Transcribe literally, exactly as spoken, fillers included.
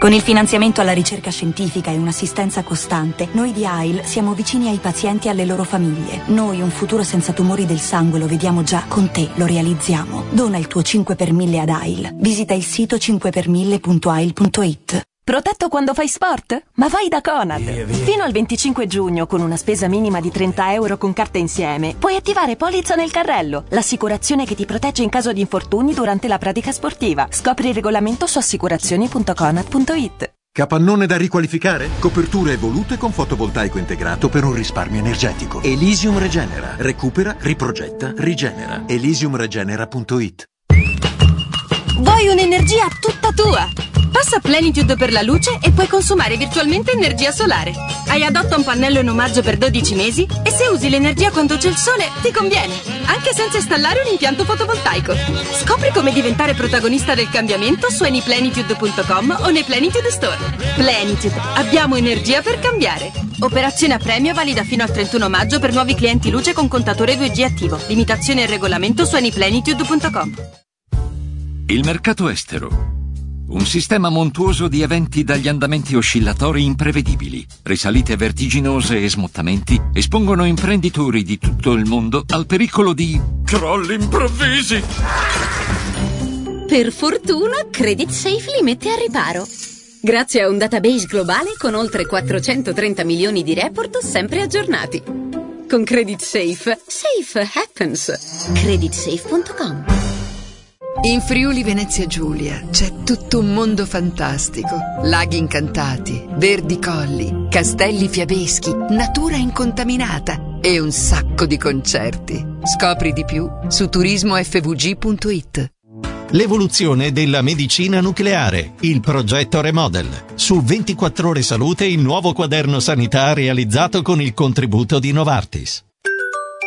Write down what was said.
Con il finanziamento alla ricerca scientifica e un'assistenza costante, noi di A I L siamo vicini ai pazienti e alle loro famiglie. Noi un futuro senza tumori del sangue lo vediamo già, con te lo realizziamo. Dona il tuo cinque per mille ad A I L. Visita il sito cinque per mille punto a i l punto i t. Protetto quando fai sport? Ma vai da Conad! Via, via. Fino al venticinque giugno, con una spesa minima di trenta euro con carta insieme, puoi attivare Polizza nel carrello, l'assicurazione che ti protegge in caso di infortuni durante la pratica sportiva. Scopri il regolamento su assicurazioni punto conad punto i t. Capannone da riqualificare? Coperture evolute con fotovoltaico integrato per un risparmio energetico. Elysium Regenera. Recupera, riprogetta, rigenera. elysium regenera punto i t. Vuoi un'energia tutta tua? Passa a Plenitude per la luce e puoi consumare virtualmente energia solare. Hai adotta un pannello in omaggio per dodici mesi e se usi l'energia quando c'è il sole ti conviene, anche senza installare un impianto fotovoltaico. Scopri come diventare protagonista del cambiamento su any plenitude punto com o nei Plenitude Store. Plenitude, abbiamo energia per cambiare. Operazione a premio valida fino al trentuno maggio per nuovi clienti luce con contatore due G attivo. Limitazione e regolamento su any plenitude punto com. Il mercato estero. Un sistema montuoso di eventi dagli andamenti oscillatori imprevedibili, risalite vertiginose e smottamenti espongono imprenditori di tutto il mondo al pericolo di crolli improvvisi. Per fortuna, Credit Safe li mette a riparo. Grazie a un database globale con oltre quattrocentotrenta milioni di report sempre aggiornati. Con Credit Safe, safe happens. credit safe punto com. In Friuli Venezia Giulia c'è tutto un mondo fantastico. Laghi incantati, verdi colli, castelli fiabeschi, natura incontaminata e un sacco di concerti. Scopri di più su turismo f v g punto i t. L'evoluzione della medicina nucleare, il progetto Remodel. Su ventiquattro ore Salute, il nuovo quaderno sanità realizzato con il contributo di Novartis.